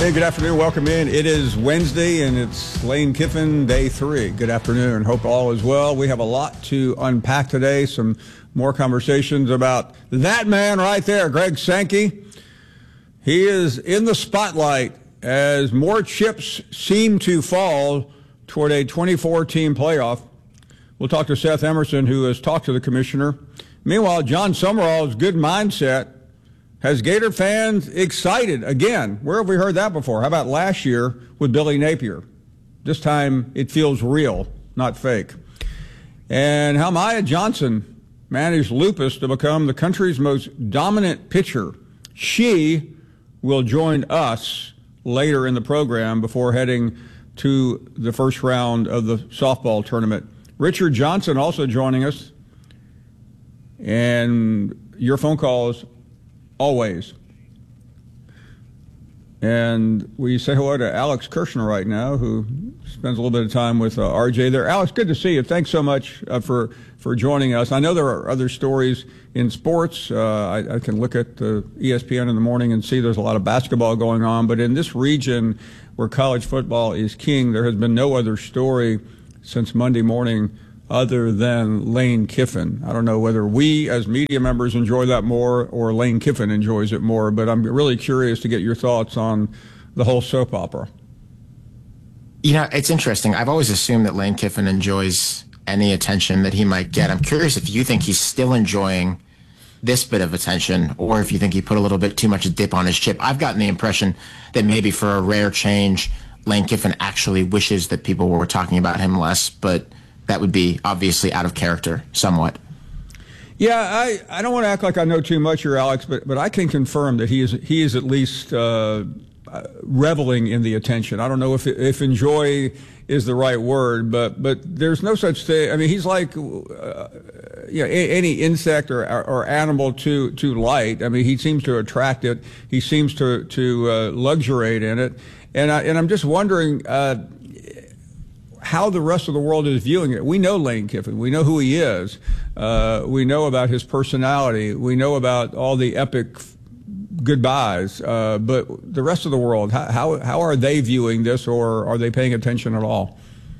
Hey, good afternoon. Welcome in. It is Wednesday, and it's Lane Kiffin, day 3. Good afternoon. Hope all is well. We have a lot to unpack today. Some more conversations about that man right there, Greg Sankey. He is in the spotlight as more chips seem to fall toward a 24-team playoff. We'll talk to Seth Emerson, who has talked to the commissioner. Meanwhile, John Summerall's good mindset has Gator fans excited again. Where have we heard that before? How about last year with Billy Napier? This time it feels real, not fake. And how Maya Johnson managed lupus to become the country's most dominant pitcher. She will join us later in the program before heading to the first round of the softball tournament. Richard Johnson also joining us. And your phone calls always. And we say hello to Alex Kirshner right now, who spends a little bit of time with RJ there. Alex, good to see you. Thanks so much for joining us. I know there are other stories in sports. I can look at the ESPN in the morning and see there's a lot of basketball going on. But in this region where college football is king, there has been no other story since Monday morning other than Lane Kiffin. I don't know whether we as media members enjoy that more or Lane Kiffin enjoys it more, but I'm really curious to get your thoughts on the whole soap opera. You know, it's interesting. I've always assumed that Lane Kiffin enjoys any attention that he might get. I'm curious if you think he's still enjoying this bit of attention or if you think he put a little bit too much dip on his chip. I've gotten the impression that maybe for a rare change, Lane Kiffin actually wishes that people were talking about him less, but that would be obviously out of character somewhat. Yeah, I don't want to act like I know too much here, Alex, but I can confirm that he is at least reveling in the attention. I don't know if enjoy is the right word, but there's no such thing. I mean, he's like any insect or animal to light. I mean, he seems to attract it. He seems to luxuriate in it, and I'm just wondering how the rest of the world is viewing it. We know Lane Kiffin. We know who he is. We know about his personality. We know about all the epic goodbyes. But the rest of the world, how are they viewing this, or are they paying attention at all?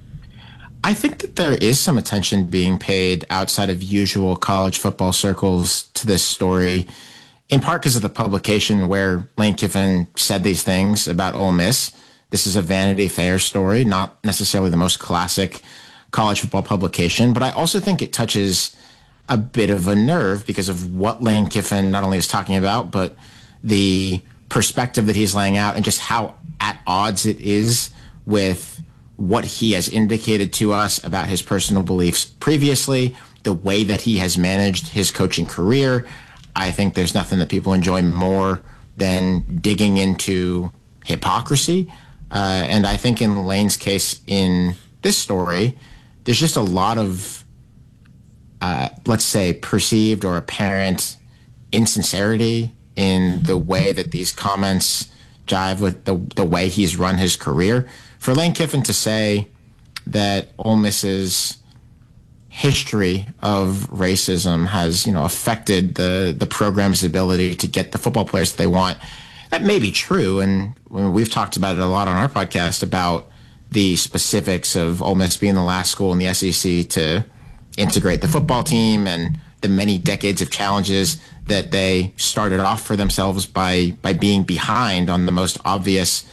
I think that there is some attention being paid outside of usual college football circles to this story, in part because of the publication where Lane Kiffin said these things about Ole Miss. This is a Vanity Fair story, not necessarily the most classic college football publication, but I also think it touches a bit of a nerve because of what Lane Kiffin not only is talking about, but the perspective that he's laying out and just how at odds it is with what he has indicated to us about his personal beliefs previously, the way that he has managed his coaching career. I think there's nothing that people enjoy more than digging into hypocrisy. And I think in Lane's case in this story, there's just a lot of, let's say, perceived or apparent insincerity in the way that these comments jive with the way he's run his career. For Lane Kiffin to say that Ole Miss's history of racism has, affected the program's ability to get the football players that they want, that may be true, and we've talked about it a lot on our podcast about the specifics of Ole Miss being the last school in the SEC to integrate the football team and the many decades of challenges that they started off for themselves by being behind on the most obvious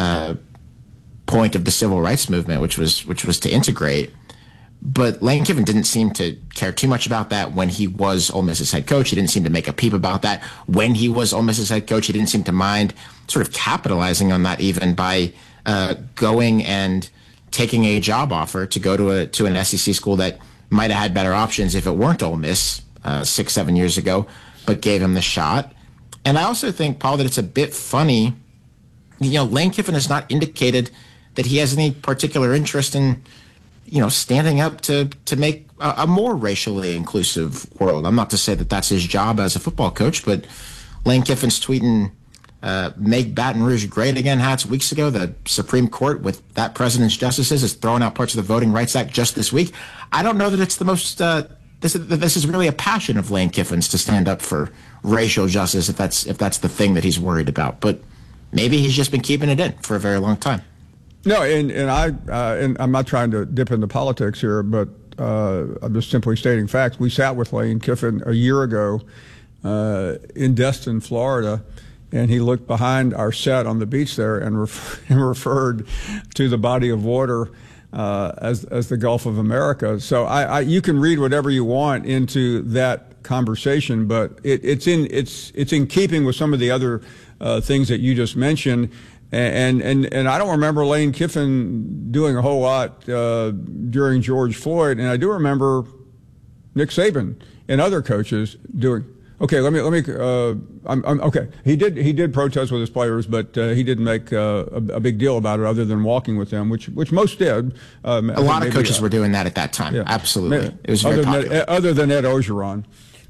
point of the civil rights movement, which was to integrate. But Lane Kiffin didn't seem to care too much about that when he was Ole Miss's head coach. He didn't seem to make a peep about that when he was Ole Miss's head coach. He didn't seem to mind sort of capitalizing on that even by going and taking a job offer to go to an SEC school that might have had better options if it weren't Ole Miss 6-7 years ago, but gave him the shot. And I also think, Paul, that it's a bit funny. Lane Kiffin has not indicated that he has any particular interest in standing up to make a more racially inclusive world. I'm not to say that that's his job as a football coach, but Lane Kiffin's tweeting, make Baton Rouge great again hats weeks ago. The Supreme Court, with that president's justices, is throwing out parts of the Voting Rights Act just this week. I don't know that it's the most, this is really a passion of Lane Kiffin's to stand up for racial justice if that's the thing that he's worried about. But maybe he's just been keeping it in for a very long time. No, and I'm not trying to dip into politics here, but I'm just simply stating facts. We sat with Lane Kiffin a year ago in Destin, Florida, and he looked behind our set on the beach there and referred to the body of water as the Gulf of America. So you can read whatever you want into that conversation, but it's in keeping with some of the other things that you just mentioned. And I don't remember Lane Kiffin doing a whole lot during George Floyd, and I do remember Nick Saban and other coaches doing. Okay, okay. He did protest with his players, but he didn't make a big deal about it, other than walking with them, which most did. A lot of coaches were doing that at that time. Yeah. Absolutely, it was very popular. Other than Ed Orgeron.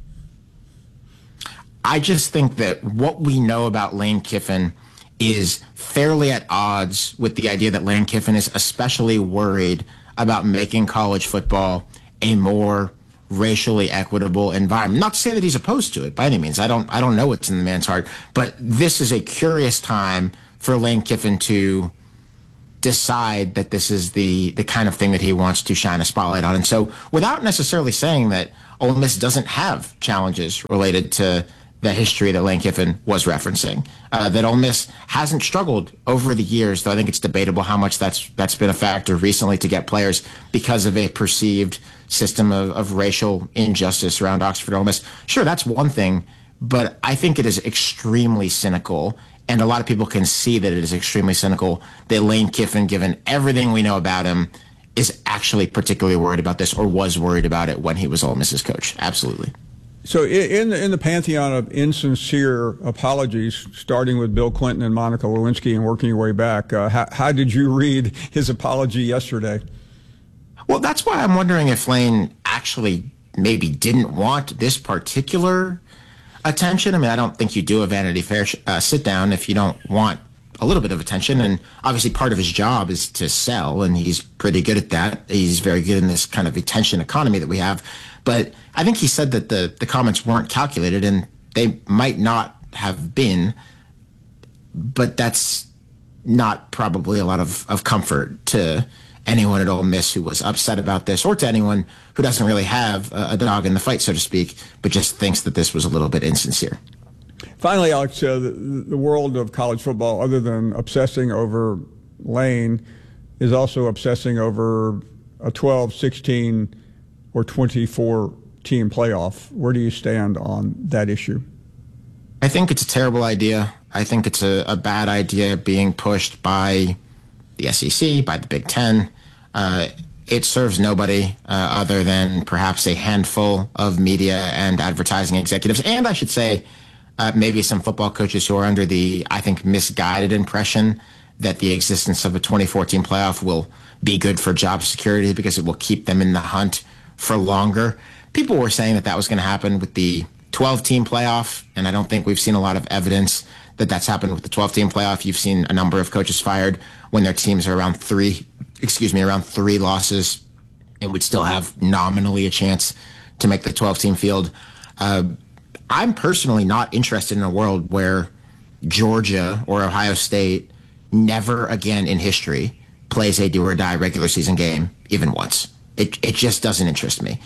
I just think that what we know about Lane Kiffin is fairly at odds with the idea that Lane Kiffin is especially worried about making college football a more racially equitable environment. Not to say that he's opposed to it by any means. I don't know what's in the man's heart, but this is a curious time for Lane Kiffin to decide that this is the kind of thing that he wants to shine a spotlight on. And so, without necessarily saying that Ole Miss doesn't have challenges related to the history that Lane Kiffin was referencing, that Ole Miss hasn't struggled over the years, though I think it's debatable how much that's been a factor recently to get players because of a perceived system of racial injustice around Oxford Ole Miss. Sure, that's one thing, but I think it is extremely cynical, and a lot of people can see that it is extremely cynical that Lane Kiffin, given everything we know about him, is actually particularly worried about this, or was worried about it when he was Ole Miss's coach. Absolutely. So in the pantheon of insincere apologies, starting with Bill Clinton and Monica Lewinsky and working your way back, how did you read his apology yesterday? Well, that's why I'm wondering if Lane actually maybe didn't want this particular attention. I mean, I don't think you do a Vanity Fair sit down if you don't want a little bit of attention. And obviously part of his job is to sell, and he's pretty good at that. He's very good in this kind of attention economy that we have. But I think he said that the comments weren't calculated, and they might not have been, but that's not probably a lot of comfort to anyone at Ole Miss who was upset about this, or to anyone who doesn't really have a dog in the fight, so to speak, but just thinks that this was a little bit insincere. Finally, Alex, the world of college football, other than obsessing over Lane, is also obsessing over a 12, 16, or 24-team playoff. Where do you stand on that issue? I think it's a terrible idea. I think it's a bad idea being pushed by the SEC, by the Big Ten. It serves nobody other than perhaps a handful of media and advertising executives, and I should say maybe some football coaches who are under the, I think, misguided impression that the existence of a 2014 playoff will be good for job security because it will keep them in the hunt for longer. People were saying that was going to happen with the 12-team playoff, and I don't think we've seen a lot of evidence that that's happened with the 12-team playoff. You've seen a number of coaches fired when their teams are around three losses and would still have nominally a chance to make the 12-team field. I'm personally not interested in a world where Georgia or Ohio State never again in history plays a do-or-die regular season game even once. It just doesn't interest me.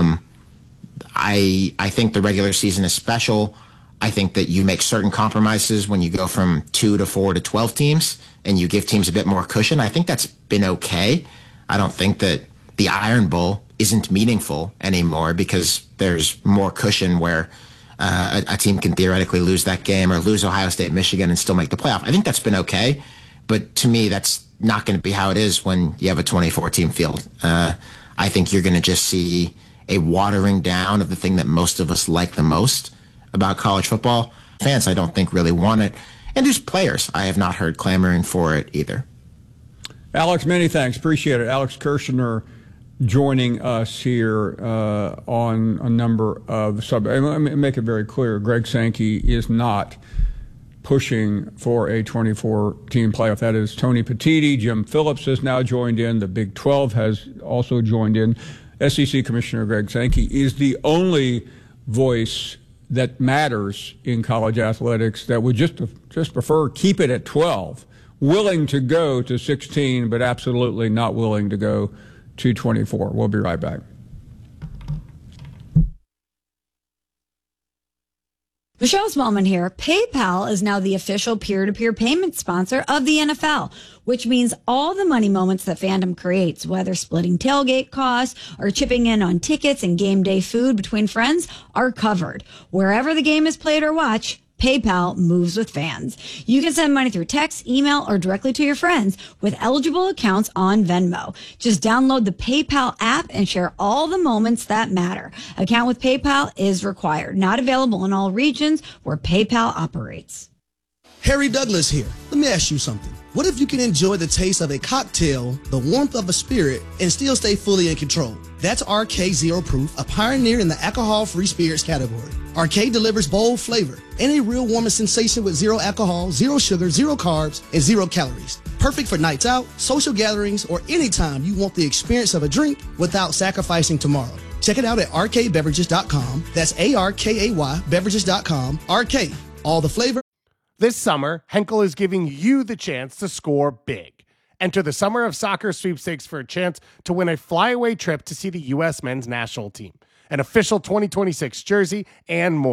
I think the regular season is special. I think that you make certain compromises when you go from 2 to 4 to 12 teams and you give teams a bit more cushion. I think that's been okay. I don't think that the Iron Bowl isn't meaningful anymore because there's more cushion where a team can theoretically lose that game or lose Ohio State, Michigan and still make the playoff. I think that's been okay. But to me, that's not going to be how it is when you have a 24-team field. I think you're going to just see a watering down of the thing that most of us like the most about college football. Fans, I don't think, really want it. And just players, I have not heard clamoring for it either. Alex, many thanks. Appreciate it. Alex Kirshner joining us here on a number of subjects. Let me make it very clear. Greg Sankey is not pushing for a 24-team playoff. That is Tony Petitti. Jim Phillips has now joined in. The Big 12 has also joined in. SEC Commissioner Greg Sankey is the only voice that matters in college athletics that would just prefer keep it at 12, willing to go to 16, but absolutely not willing to go to 24. We'll be right back. Michelle Smallman here. PayPal is now the official peer-to-peer payment sponsor of the NFL, which means all the money moments that fandom creates, whether splitting tailgate costs or chipping in on tickets and game day food between friends, are covered. Wherever the game is played or watched, PayPal moves with fans. You can send money through text, email, or directly to your friends with eligible accounts on Venmo. Just download the PayPal app and share all the moments that matter. Account with PayPal is required. Not available in all regions where PayPal operates. Harry Douglas here. Let me ask you something. What if you can enjoy the taste of a cocktail, the warmth of a spirit, and still stay fully in control? That's RK Zero Proof, a pioneer in the alcohol-free spirits category. RK delivers bold flavor and a real warming sensation with zero alcohol, zero sugar, zero carbs, and zero calories. Perfect for nights out, social gatherings, or anytime you want the experience of a drink without sacrificing tomorrow. Check it out at rkbeverages.com. That's ARKAY beverages.com. RK, all the flavor. This summer, Henkel is giving you the chance to score big. Enter the Summer of Soccer sweepstakes for a chance to win a flyaway trip to see the U.S. men's national team, an official 2026 jersey, and more.